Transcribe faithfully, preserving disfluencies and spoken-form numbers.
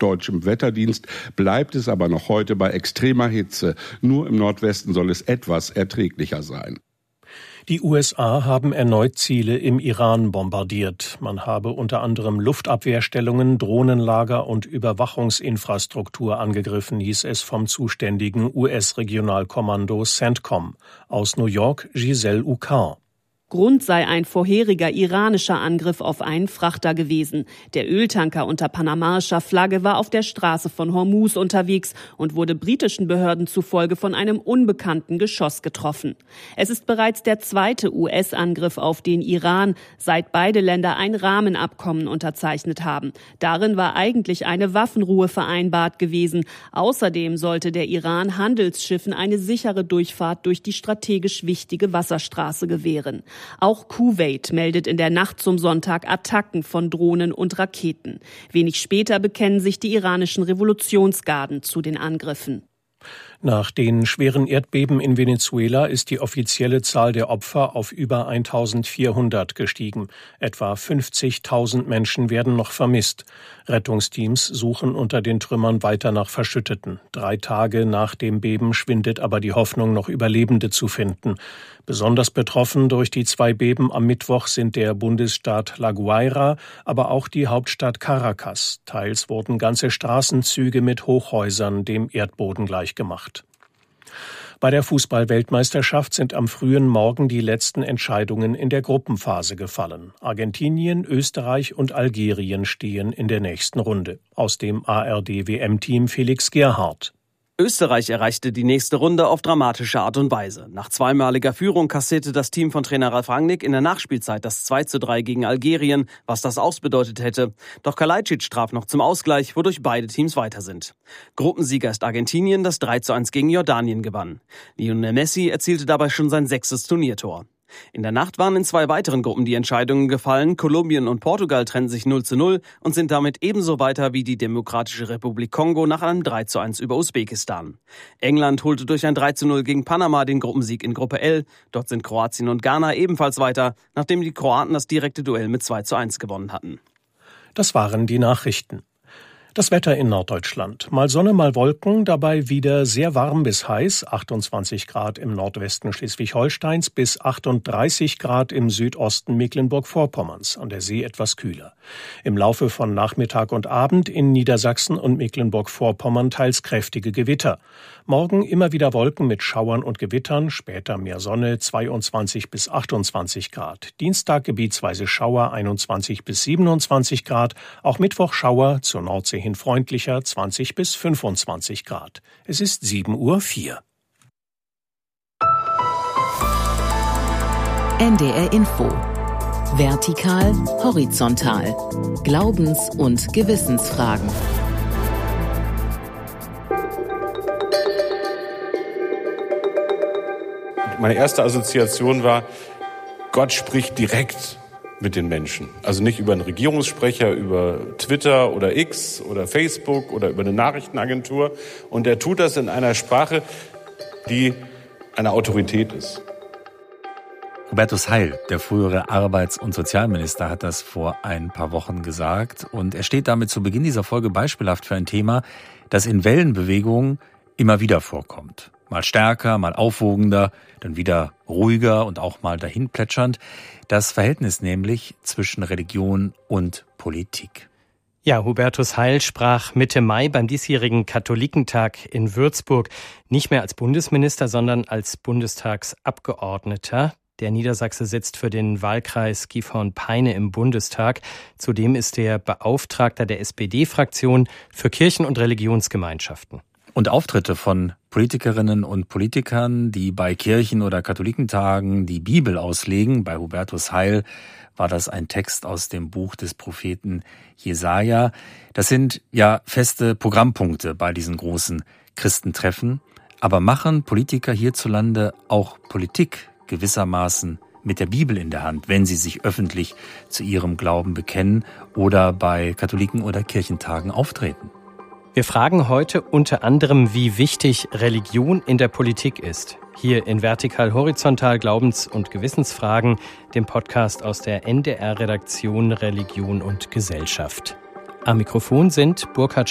deutschem Wetterdienst bleibt es aber noch heute bei extremer Hitze. Nur im Nordwesten soll es etwas erträglicher sein. Die U S A haben erneut Ziele im Iran bombardiert. Man habe unter anderem Luftabwehrstellungen, Drohnenlager und Überwachungsinfrastruktur angegriffen, hieß es vom zuständigen U S-Regionalkommando CENTCOM. Aus New York Giselle Ucar. Grund sei ein vorheriger iranischer Angriff auf einen Frachter gewesen. Der Öltanker unter panamaischer Flagge war auf der Straße von Hormuz unterwegs und wurde britischen Behörden zufolge von einem unbekannten Geschoss getroffen. Es ist bereits der zweite U S-Angriff auf den Iran, seit beide Länder ein Rahmenabkommen unterzeichnet haben. Darin war eigentlich eine Waffenruhe vereinbart gewesen. Außerdem sollte der Iran Handelsschiffen eine sichere Durchfahrt durch die strategisch wichtige Wasserstraße gewähren. Auch Kuwait meldet in der Nacht zum Sonntag Attacken von Drohnen und Raketen. Wenig später bekennen sich die iranischen Revolutionsgarden zu den Angriffen. Nach den schweren Erdbeben in Venezuela ist die offizielle Zahl der Opfer auf über eintausendvierhundert gestiegen. Etwa fünfzigtausend Menschen werden noch vermisst. Rettungsteams suchen unter den Trümmern weiter nach Verschütteten. Drei Tage nach dem Beben schwindet aber die Hoffnung, noch Überlebende zu finden. Besonders betroffen durch die zwei Beben am Mittwoch sind der Bundesstaat La Guaira, aber auch die Hauptstadt Caracas. Teils wurden ganze Straßenzüge mit Hochhäusern dem Erdboden gleichgemacht. Bei der Fußball-Weltmeisterschaft sind am frühen Morgen die letzten Entscheidungen in der Gruppenphase gefallen. Argentinien, Österreich und Algerien stehen in der nächsten Runde. Aus dem A R D-W M-Team Felix Gerhardt. Österreich erreichte die nächste Runde auf dramatische Art und Weise. Nach zweimaliger Führung kassierte das Team von Trainer Ralf Rangnick in der Nachspielzeit das zwei zu drei gegen Algerien, was das ausbedeutet hätte. Doch Kalajdzic traf noch zum Ausgleich, wodurch beide Teams weiter sind. Gruppensieger ist Argentinien, das drei zu eins gegen Jordanien gewann. Lionel Messi erzielte dabei schon sein sechstes Turniertor. In der Nacht waren in zwei weiteren Gruppen die Entscheidungen gefallen. Kolumbien und Portugal trennen sich null zu null und sind damit ebenso weiter wie die Demokratische Republik Kongo nach einem drei zu eins über Usbekistan. England holte durch ein drei zu null gegen Panama den Gruppensieg in Gruppe L. Dort sind Kroatien und Ghana ebenfalls weiter, nachdem die Kroaten das direkte Duell mit zwei zu eins gewonnen hatten. Das waren die Nachrichten. Das Wetter in Norddeutschland. Mal Sonne, mal Wolken, dabei wieder sehr warm bis heiß, achtundzwanzig Grad im Nordwesten Schleswig-Holsteins bis achtunddreißig Grad im Südosten Mecklenburg-Vorpommerns, an der See etwas kühler. Im Laufe von Nachmittag und Abend in Niedersachsen und Mecklenburg-Vorpommern teils kräftige Gewitter. Morgen immer wieder Wolken mit Schauern und Gewittern, später mehr Sonne, zweiundzwanzig bis achtundzwanzig Grad. Dienstag gebietsweise Schauer, einundzwanzig bis siebenundzwanzig Grad, auch Mittwoch Schauer, zur Nordsee hin freundlicher, zwanzig bis fünfundzwanzig Grad. Es ist sieben Uhr vier. N D R Info. Vertikal, horizontal. Glaubens- und Gewissensfragen. Meine erste Assoziation war, Gott spricht direkt mit den Menschen. Also nicht über einen Regierungssprecher, über Twitter oder X oder Facebook oder über eine Nachrichtenagentur. Und er tut das in einer Sprache, die eine Autorität ist. Hubertus Heil, der frühere Arbeits- und Sozialminister, hat das vor ein paar Wochen gesagt. Und er steht damit zu Beginn dieser Folge beispielhaft für ein Thema, das in Wellenbewegungen immer wieder vorkommt. Mal stärker, mal aufwogender, dann wieder ruhiger und auch mal dahinplätschernd. Das Verhältnis nämlich zwischen Religion und Politik. Ja, Hubertus Heil sprach Mitte Mai beim diesjährigen Katholikentag in Würzburg nicht mehr als Bundesminister, sondern als Bundestagsabgeordneter. Der Niedersachse sitzt für den Wahlkreis Gifhorn-Peine im Bundestag. Zudem ist er Beauftragter der S P D-Fraktion für Kirchen- und Religionsgemeinschaften. Und Auftritte von Politikerinnen und Politikern, die bei Kirchen- oder Katholikentagen die Bibel auslegen. Bei Hubertus Heil war das ein Text aus dem Buch des Propheten Jesaja. Das sind ja feste Programmpunkte bei diesen großen Christentreffen. Aber machen Politiker hierzulande auch Politik gewissermaßen mit der Bibel in der Hand, wenn sie sich öffentlich zu ihrem Glauben bekennen oder bei Katholiken- oder Kirchentagen auftreten? Wir fragen heute unter anderem, wie wichtig Religion in der Politik ist. Hier in Vertikal Horizontal Glaubens- und Gewissensfragen, dem Podcast aus der N D R-Redaktion Religion und Gesellschaft. Am Mikrofon sind Burkhard